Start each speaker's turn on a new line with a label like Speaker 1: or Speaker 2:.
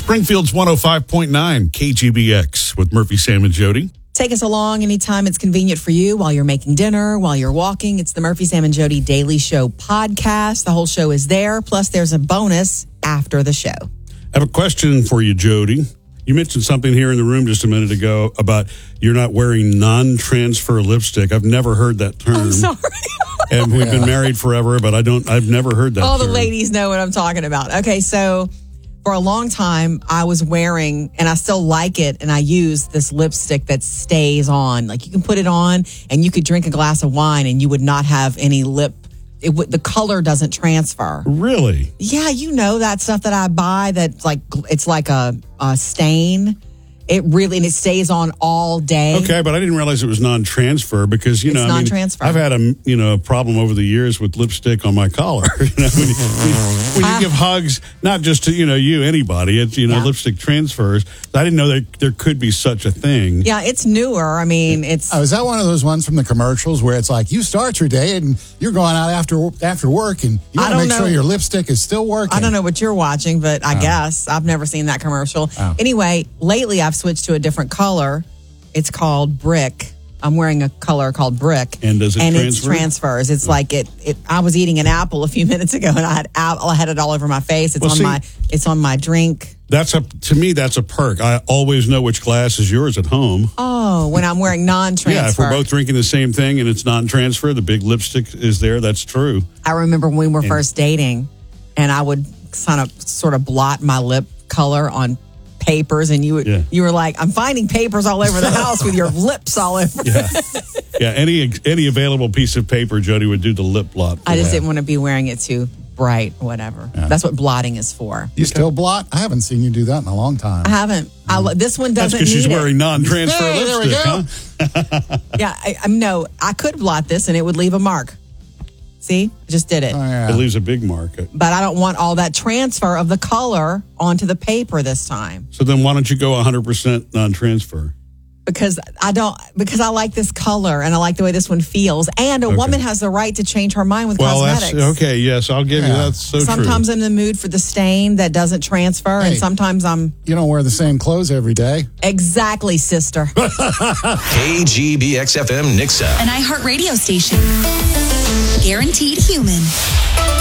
Speaker 1: Springfield's 105.9 KGBX with Murphy, Sam, and Jody.
Speaker 2: Take us along anytime it's convenient for you, while you're making dinner, while you're walking. It's the Murphy, Sam, and Jody Daily Show podcast. The whole show is there. Plus, there's a bonus after the show.
Speaker 1: I have a question for you, Jody. You mentioned something here in the room just a minute ago about you're not wearing non-transfer lipstick. I've never heard that term.
Speaker 2: I'm sorry.
Speaker 1: And we've been married forever, but I've never heard that
Speaker 2: All
Speaker 1: term.
Speaker 2: the ladies know what I'm talking about. Okay, so for a long time, I was wearing, and I still like it, and I use this lipstick that stays on. Like, you can put it on, and you could drink a glass of wine, and you would not have any the color doesn't transfer.
Speaker 1: Really?
Speaker 2: Yeah, you know that stuff that I buy that's like, it's like a stain. It really, and it stays on all day.
Speaker 1: Okay, but I didn't realize it was non-transfer because,
Speaker 2: It's non-transfer.
Speaker 1: I've had a problem over the years with lipstick on my collar. When you give hugs, not just to, anybody, it's, lipstick transfers. I didn't know that there could be such a thing.
Speaker 2: Yeah, it's newer. I mean, it's...
Speaker 3: Oh, is that one of those ones from the commercials where it's like you start your day and you're going out after work and you want to make sure your lipstick is still working?
Speaker 2: I don't know what you're watching, but I guess. I've never seen that commercial.
Speaker 3: Oh.
Speaker 2: Anyway, lately I've switched to a different color. It's called Brick. I'm wearing a color called Brick.
Speaker 1: And does it transfer?
Speaker 2: It transfers. It's like it. I was eating an apple a few minutes ago, and I had it all over my face. It's on my drink.
Speaker 1: To me, that's a perk. I always know which glass is yours at home.
Speaker 2: Oh, when I'm wearing non-transfer.
Speaker 1: Yeah, if we're both drinking the same thing and it's non-transfer, the big lipstick is there. That's true.
Speaker 2: I remember when we were first dating, and I would sort of blot my lip color on papers, and you were like, I'm finding papers all over the house with your lips all over.
Speaker 1: Yeah. Any available piece of paper, Jody would do the lip blot.
Speaker 2: I just didn't want to be wearing it too bright, whatever. Yeah. That's what blotting is for.
Speaker 3: You still blot? I haven't seen you do that in a long time.
Speaker 2: I haven't. This one doesn't.
Speaker 1: That's because she's wearing non-transfer
Speaker 3: lipstick.
Speaker 1: There we go.
Speaker 2: Yeah, I could blot this and it would leave a mark. See, I just did it.
Speaker 3: Oh, yeah.
Speaker 1: It leaves a big mark.
Speaker 2: But I don't want all that transfer of the color onto the paper this time.
Speaker 1: So then why don't you go 100% non-transfer?
Speaker 2: Because I like this color and I like the way this one feels. And a woman has the right to change her mind with cosmetics.
Speaker 1: That's okay. Yes, I'll give you that's so
Speaker 2: Sometimes
Speaker 1: true.
Speaker 2: I'm in the mood for the stain that doesn't transfer, and sometimes I'm...
Speaker 3: You don't wear the same clothes every day.
Speaker 2: Exactly, sister.
Speaker 4: KGBX FM Nixa.
Speaker 5: An iHeartRadio station. Guaranteed human.